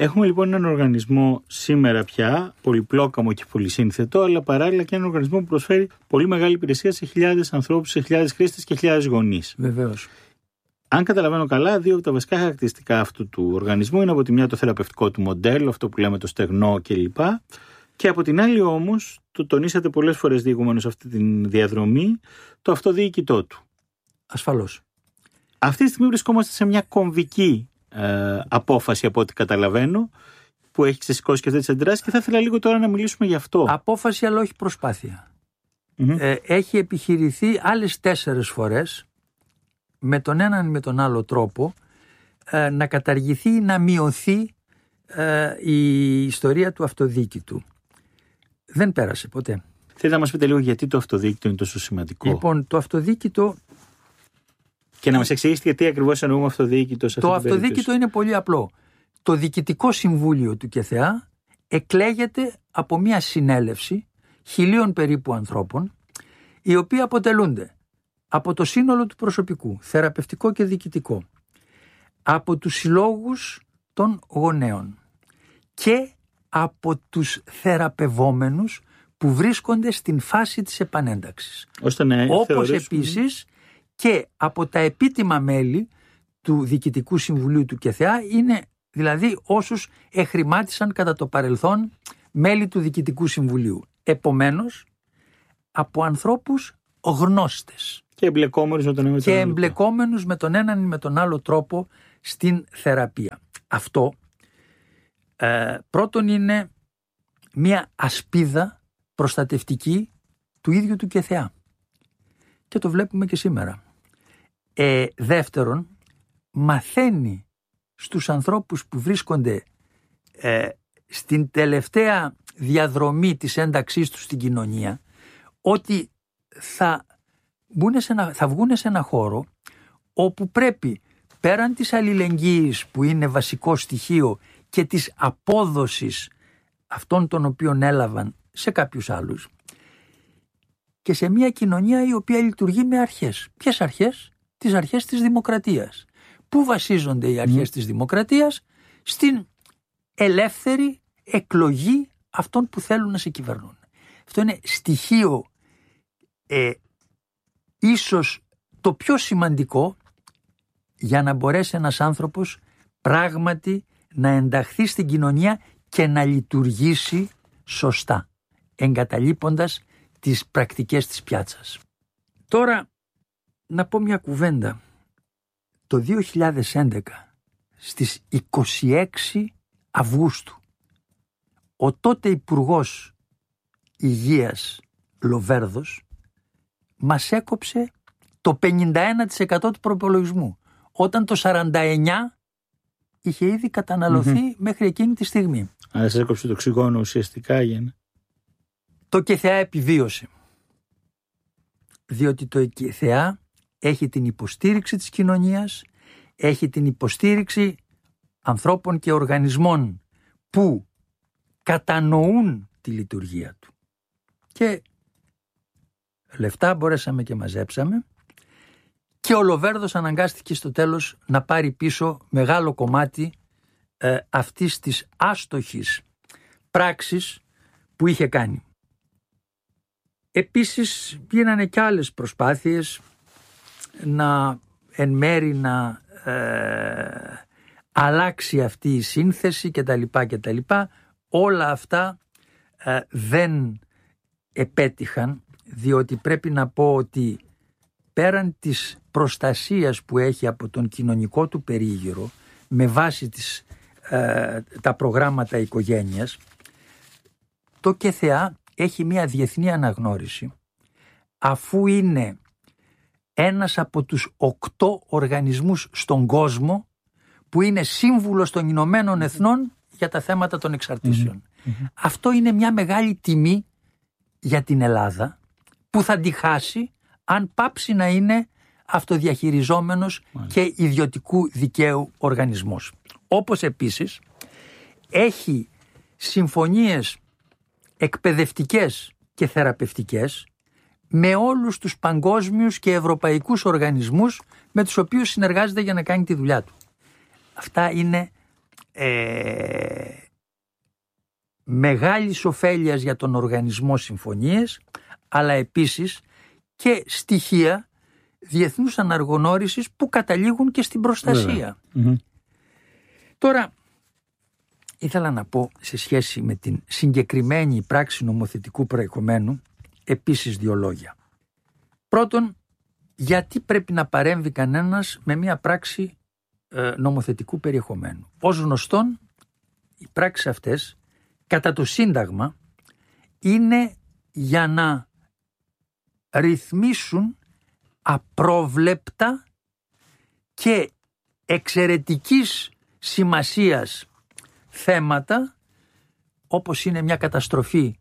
Έχουμε λοιπόν έναν οργανισμό σήμερα πια, πολυπλόκαμο και πολυσύνθετο, αλλά παράλληλα και έναν οργανισμό που προσφέρει πολύ μεγάλη υπηρεσία σε χιλιάδες ανθρώπους, σε χιλιάδες χρήστες και χιλιάδες γονείς. Βεβαίως. Αν καταλαβαίνω καλά, δύο από τα βασικά χαρακτηριστικά αυτού του οργανισμού είναι από τη μια το θεραπευτικό του μοντέλο, αυτό που λέμε το στεγνό κλπ. Και από την άλλη όμως, το τονίσατε πολλές φορές διηγούμενος αυτή τη διαδρομή, το αυτοδιοικητό του. Ασφαλώς. Αυτή τη στιγμή βρισκόμαστε σε μια κομβική απόφαση, από ό,τι καταλαβαίνω, που έχει ξεσηκώσει και αυτές τις αντιδράσεις, και θα ήθελα λίγο τώρα να μιλήσουμε γι' αυτό. Απόφαση, αλλά όχι προσπάθεια. Έχει επιχειρηθεί άλλες 4 φορές με τον έναν ή με τον άλλο τρόπο να καταργηθεί, να μειωθεί η ιστορία του αυτοδιοίκητου. Δεν πέρασε ποτέ. Θέλετε να μας πείτε λίγο γιατί το αυτοδιοίκητο είναι τόσο σημαντικό? Λοιπόν, το αυτοδιοίκητο... Και να μας εξηγήσετε γιατί ακριβώς εννοούμε αυτοδιοίκητο σε αυτή Το την περίπτωση. αυτοδιοίκητο είναι πολύ απλό. Το Διοικητικό Συμβούλιο του ΚΕΘΕΑ εκλέγεται από μια συνέλευση 1.000 περίπου ανθρώπων, οι οποίοι αποτελούνται από το σύνολο του προσωπικού, θεραπευτικό και διοικητικό, από τους συλλόγους των γονέων και από τους θεραπευόμενους που βρίσκονται στην φάση της επανένταξης. Όπως επίσης και από τα επίτιμα μέλη του Διοικητικού Συμβουλίου του ΚΕΘΕΑ, είναι δηλαδή όσους εχρημάτισαν κατά το παρελθόν μέλη του Διοικητικού Συμβουλίου. Επομένως, από ανθρώπους γνώστες και εμπλεκόμενους με τον έναν ή με τον άλλο τρόπο στην θεραπεία. Αυτό πρώτον είναι μια ασπίδα προστατευτική του ίδιου του ΚΕΘΕΑ. Και το βλέπουμε και σήμερα. Δεύτερον, μαθαίνει στους ανθρώπους που βρίσκονται στην τελευταία διαδρομή της ένταξής τους στην κοινωνία, ότι θα βγουν σε ένα χώρο όπου πρέπει, πέραν της αλληλεγγύης που είναι βασικό στοιχείο και της απόδοσης αυτών των οποίων έλαβαν σε κάποιους άλλους, και σε μια κοινωνία η οποία λειτουργεί με αρχές. Ποιες αρχές? Τις αρχές της δημοκρατίας. Πού βασίζονται οι αρχές της δημοκρατίας? Στην ελεύθερη εκλογή αυτών που θέλουν να σε κυβερνούν. Αυτό είναι στοιχείο ίσως το πιο σημαντικό για να μπορέσει ένας άνθρωπος πράγματι να ενταχθεί στην κοινωνία και να λειτουργήσει σωστά, εγκαταλείποντας τις πρακτικές της πιάτσας. Τώρα να πω μια κουβέντα. Το 2011 στις 26 Αυγούστου ο τότε Υπουργός Υγείας Λοβέρδος μας έκοψε το 51% του προϋπολογισμού, όταν το 49% είχε ήδη καταναλωθεί μέχρι εκείνη τη στιγμή. Άρα σας έκοψε το οξυγόνο ουσιαστικά για να... Το ΚΕΘΕΑ επιβίωσε, διότι το ΚΕΘΕΑ έχει την υποστήριξη της κοινωνίας, έχει την υποστήριξη ανθρώπων και οργανισμών που κατανοούν τη λειτουργία του. Και λεφτά μπορέσαμε και μαζέψαμε, και ο Λοβέρδος αναγκάστηκε στο τέλος να πάρει πίσω μεγάλο κομμάτι αυτής της άστοχης πράξης που είχε κάνει. Επίσης γίνανε και άλλες προσπάθειες εν μέρη να αλλάξει αυτή η σύνθεση κτλ. Όλα αυτά δεν επέτυχαν, διότι πρέπει να πω ότι πέραν της προστασίας που έχει από τον κοινωνικό του περίγυρο με βάση τα προγράμματα οικογένειας, το ΚΕΘΕΑ έχει μια διεθνή αναγνώριση, αφού είναι ένας από τους 8 οργανισμούς στον κόσμο που είναι σύμβουλος των Ηνωμένων Εθνών για τα θέματα των εξαρτήσεων. Αυτό είναι μια μεγάλη τιμή για την Ελλάδα, που θα τη χάσει αν πάψει να είναι αυτοδιαχειριζόμενος και ιδιωτικού δικαίου οργανισμός. Όπως επίσης έχει συμφωνίες εκπαιδευτικές και θεραπευτικές με όλους τους παγκόσμιους και ευρωπαϊκούς οργανισμούς με τους οποίους συνεργάζεται για να κάνει τη δουλειά του. Αυτά είναι μεγάλης ωφέλειας για τον οργανισμό συμφωνίες, αλλά επίσης και στοιχεία διεθνούς αναγνώρισης που καταλήγουν και στην προστασία. Τώρα, ήθελα να πω σε σχέση με την συγκεκριμένη πράξη νομοθετικού περιεχομένου επίσης 2 λόγια. Πρώτον, γιατί πρέπει να παρέμβει κανένας με μια πράξη νομοθετικού περιεχομένου. Ως γνωστόν, οι πράξεις αυτές κατά το Σύνταγμα είναι για να ρυθμίσουν απρόβλεπτα και εξαιρετικής σημασίας θέματα, όπως είναι μια καταστροφή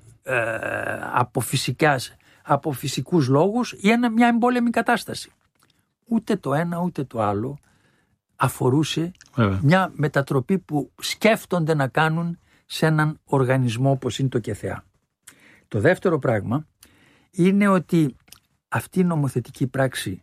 από φυσικούς λόγους ή μια εμπόλεμη κατάσταση. Ούτε το ένα ούτε το άλλο αφορούσε μια μετατροπή που σκέφτονται να κάνουν σε έναν οργανισμό όπως είναι το ΚΕΘΕΑ. Το δεύτερο πράγμα είναι ότι αυτή η νομοθετική πράξη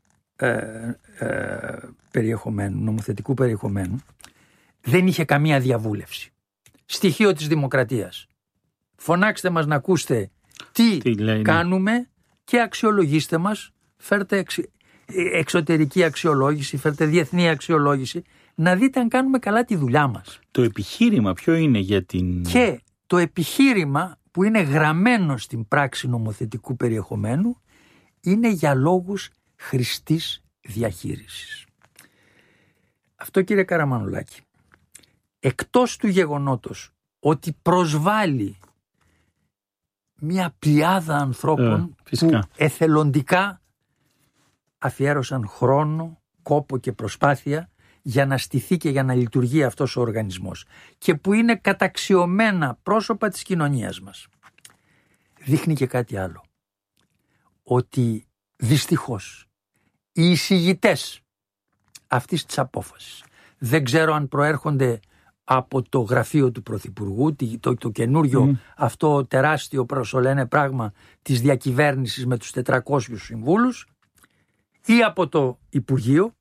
νομοθετικού περιεχομένου δεν είχε καμία διαβούλευση. Στοιχείο της δημοκρατίας. Φωνάξτε μας να ακούστε τι κάνουμε και αξιολογήστε μας, φέρτε εξωτερική αξιολόγηση, φέρτε διεθνή αξιολόγηση, να δείτε αν κάνουμε καλά τη δουλειά μας. Το επιχείρημα ποιο είναι για την... Και το επιχείρημα που είναι γραμμένο στην πράξη νομοθετικού περιεχομένου είναι για λόγους χρηστής διαχείρισης. Αυτό, κύριε Καραμανουλάκη, εκτός του γεγονότος ότι προσβάλλει μια πλειάδα ανθρώπων που εθελοντικά αφιέρωσαν χρόνο, κόπο και προσπάθεια για να στηθεί και για να λειτουργεί αυτός ο οργανισμός και που είναι καταξιωμένα πρόσωπα της κοινωνίας μας. Δείχνει και κάτι άλλο. Ότι δυστυχώς οι εισηγητές αυτής της απόφασης, δεν ξέρω αν προέρχονται από το γραφείο του Πρωθυπουργού, το καινούριο αυτό τεράστιο προσολένε πράγμα της διακυβέρνησης με τους 400 συμβούλους, ή από το Υπουργείο,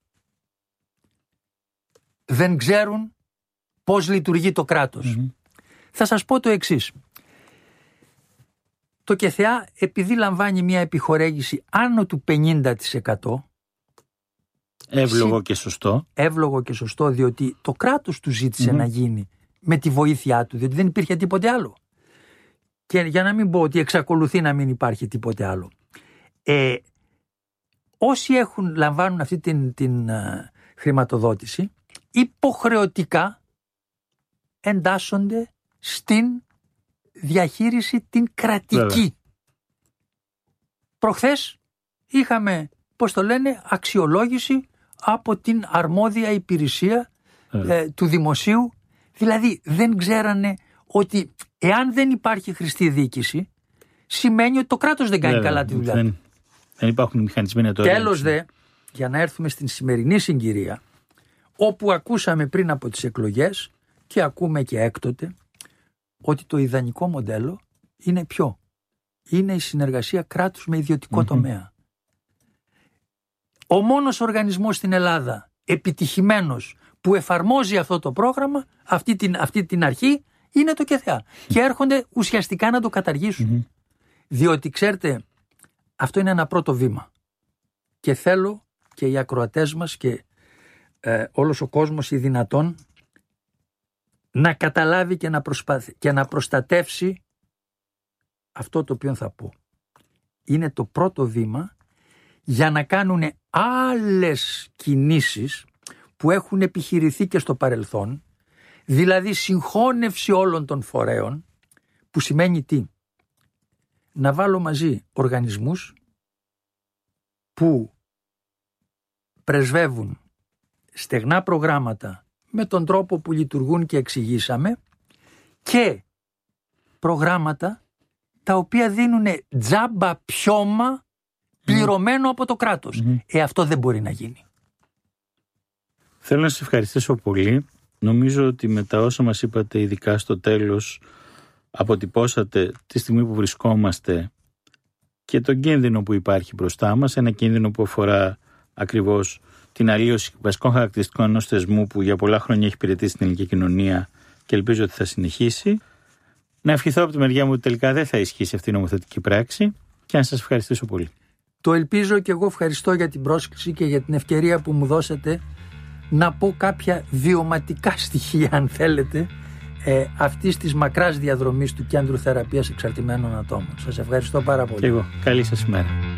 δεν ξέρουν πώς λειτουργεί το κράτος. Θα σας πω το εξής. Το ΚΕΘΕΑ, επειδή λαμβάνει μια επιχορήγηση άνω του 50%, εύλογο και σωστό. Εύλογο και σωστό, διότι το κράτος του ζήτησε να γίνει με τη βοήθειά του, διότι δεν υπήρχε τίποτε άλλο. Και για να μην πω ότι εξακολουθεί να μην υπάρχει τίποτε άλλο. Όσοι λαμβάνουν αυτή την χρηματοδότηση, υποχρεωτικά εντάσσονται στην διαχείριση την κρατική. Προχθές είχαμε, αξιολόγηση από την αρμόδια υπηρεσία του δημοσίου. Δηλαδή δεν ξέρανε ότι εάν δεν υπάρχει χρηστή διοίκηση, σημαίνει ότι το κράτος δεν κάνει καλά τη δουλειά του. Δεν υπάρχουν μηχανισμοί να το ελέγξουν. Τέλος δε, για να έρθουμε στην σημερινή συγκυρία, όπου ακούσαμε πριν από τις εκλογές και ακούμε και έκτοτε, ότι το ιδανικό μοντέλο είναι ποιο? Είναι η συνεργασία κράτους με ιδιωτικό τομέα. Ο μόνος οργανισμός στην Ελλάδα επιτυχημένος που εφαρμόζει αυτό το πρόγραμμα, αυτή την αρχή, είναι το ΚΕΘΕΑ. Και έρχονται ουσιαστικά να το καταργήσουν. Διότι ξέρετε, αυτό είναι ένα πρώτο βήμα. Και θέλω και οι ακροατές μας και όλος ο κόσμος οι δυνατόν να καταλάβει και να προστατεύσει αυτό το οποίο θα πω. Είναι το πρώτο βήμα για να κάνουν άλλες κινήσεις που έχουν επιχειρηθεί και στο παρελθόν, δηλαδή συγχώνευση όλων των φορέων, που σημαίνει τι? Να βάλω μαζί οργανισμούς που πρεσβεύουν στεγνά προγράμματα με τον τρόπο που λειτουργούν και εξηγήσαμε, και προγράμματα τα οποία δίνουν τζάμπα πιώμα πληρωμένο από το κράτος. Αυτό δεν μπορεί να γίνει. Θέλω να σας ευχαριστήσω πολύ. Νομίζω ότι με τα όσα μας είπατε, ειδικά στο τέλος, αποτυπώσατε τη στιγμή που βρισκόμαστε και τον κίνδυνο που υπάρχει μπροστά μας, ένα κίνδυνο που αφορά ακριβώς την αλλίωση βασικών χαρακτηριστικών ενός θεσμού που για πολλά χρόνια έχει υπηρετήσει στην ελληνική κοινωνία και ελπίζω ότι θα συνεχίσει. Να ευχηθώ από τη μεριά μου ότι τελικά δεν θα ισχύσει αυτή η νομοθετική πράξη και να σας ευχαριστήσω πολύ. Το ελπίζω και εγώ ευχαριστώ για την πρόσκληση και για την ευκαιρία που μου δώσετε να πω κάποια βιωματικά στοιχεία, αν θέλετε, αυτής της μακράς διαδρομής του κέντρου θεραπείας εξαρτημένων ατόμων. Σας ευχαριστώ πάρα πολύ. Και εγώ. Καλή σας ημέρα.